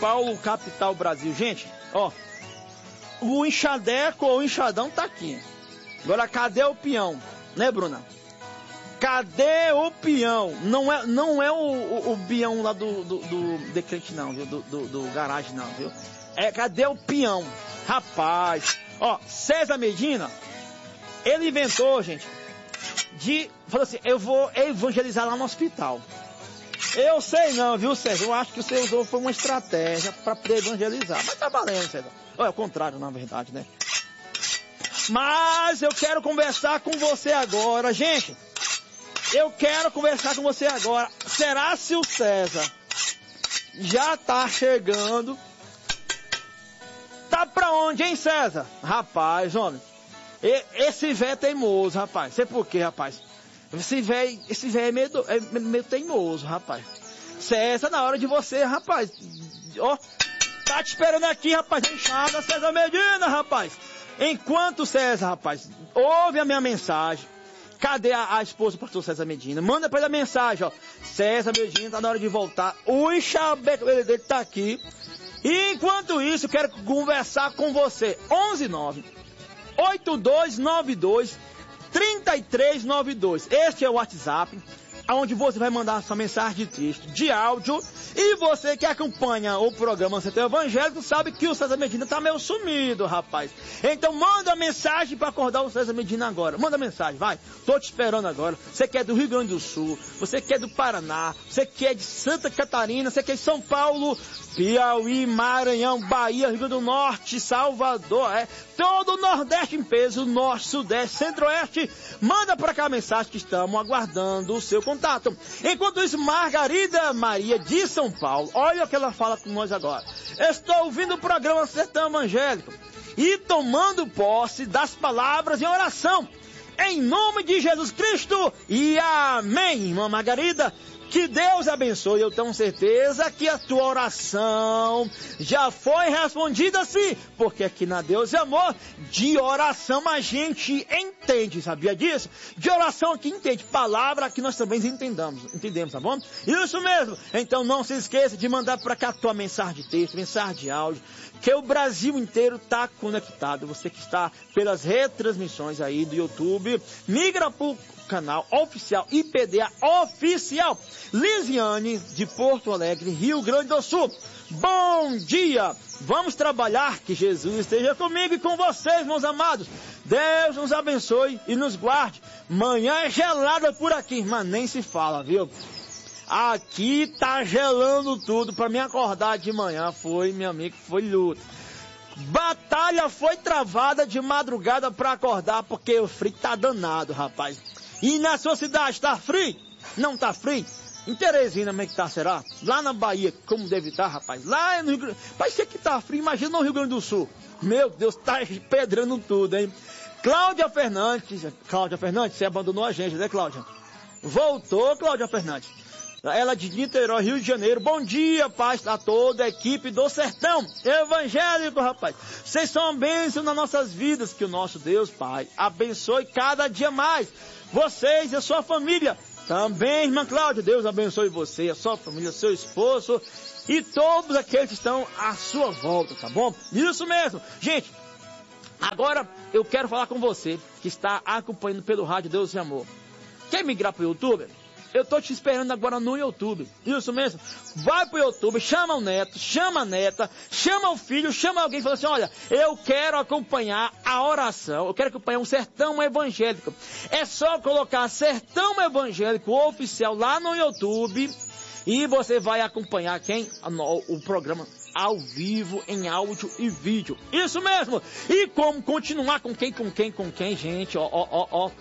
Paulo, capital Brasil. Gente, ó, o enxadeco ou o enxadão tá aqui. Agora, cadê o peão? Né, Bruna? Cadê o peão? Não é o peão lá do decrente, não, viu? Do garagem, não, viu? Cadê o peão? Rapaz, ó, César Medina, ele inventou, gente, falou assim, eu vou evangelizar lá no hospital. Eu sei não, viu, César? Eu acho que você usou foi uma estratégia para poder evangelizar. Mas tá valendo, César. Ou é o contrário, na verdade, né? Mas eu quero conversar com você agora, gente. Eu quero conversar com você agora. Será se o César já tá chegando? Tá pra onde, hein, César? Rapaz, homem. Esse velho é teimoso, rapaz. Sei por quê, rapaz. Esse velho é meio teimoso, rapaz. César, na hora de você, rapaz. Ó, tá te esperando aqui, rapaz. Enxada, César Medina, rapaz. Enquanto César, rapaz, ouve a minha mensagem. Cadê a esposa do pastor César Medina? Manda pra ele a mensagem, ó. César Medina tá na hora de voltar. O enxabeco dele tá aqui. E enquanto isso, eu quero conversar com você. 119-8292-3392. Este é o WhatsApp, onde você vai mandar sua mensagem de texto, de áudio. E você que acompanha o programa Centro Evangélico sabe que o César Medina tá meio sumido, rapaz. Então manda mensagem para acordar o César Medina agora. Manda mensagem, vai. Tô te esperando agora. Você que é do Rio Grande do Sul, você que é do Paraná, você que é de Santa Catarina, você que é de São Paulo, Piauí, Maranhão, Bahia, Rio Grande do Norte, Salvador, todo o Nordeste em peso, Norte, Sudeste, Centro-Oeste, manda para cá a mensagem que estamos aguardando o seu contato. Enquanto isso, Margarida Maria de São Paulo, olha o que ela fala com nós agora. Estou ouvindo o programa Sertão Evangélico e tomando posse das palavras em oração, em nome de Jesus Cristo, e amém, irmã Margarida. Que Deus abençoe, eu tenho certeza que a tua oração já foi respondida sim, porque aqui na Deus é Amor, de oração a gente entende, sabia disso? De oração aqui entende, palavra que nós também entendemos, tá bom? Isso mesmo, então não se esqueça de mandar para cá a tua mensagem de texto, mensagem de áudio, que o Brasil inteiro está conectado, você que está pelas retransmissões aí do YouTube, migra pro canal oficial, IPDA oficial, Lisiane de Porto Alegre, Rio Grande do Sul. Bom dia, vamos trabalhar, que Jesus esteja comigo e com vocês, meus amados. Deus nos abençoe e nos guarde. Manhã é gelada por aqui, mas nem se fala, viu? Aqui tá gelando tudo, para me acordar de manhã foi, meu amigo, foi luta. Batalha foi travada de madrugada para acordar, porque o frio tá danado, rapaz. E na sua cidade, tá frio? Não tá frio? Em Teresina, como é que tá, será? Lá na Bahia, como deve estar, rapaz? Lá no Rio Grande... Parece que tá frio, imagina no Rio Grande do Sul. Meu Deus, tá pedrando tudo, hein? Cláudia Fernandes, você abandonou a gente, né, Cláudia? Voltou, Cláudia Fernandes. Ela de Niterói, Rio de Janeiro. Bom dia, paz a toda a equipe do Sertão Evangélico, rapaz. Vocês são uma bênção nas nossas vidas, que o nosso Deus, Pai, abençoe cada dia mais vocês e a sua família. Também, irmã Cláudia, Deus abençoe você, a sua família, seu esposo e todos aqueles que estão à sua volta, tá bom? Isso mesmo. Gente, agora eu quero falar com você que está acompanhando pelo rádio Deus e Amor. Quer migrar para o YouTube? Eu tô te esperando agora no YouTube. Isso mesmo. Vai pro YouTube, chama o neto, chama a neta, chama o filho, chama alguém e fala assim, olha, eu quero acompanhar a oração, eu quero acompanhar um Sertão Evangélico. É só colocar Sertão Evangélico Oficial lá no YouTube e você vai acompanhar o programa ao vivo, em áudio e vídeo. Isso mesmo. E como continuar com quem, gente, ó.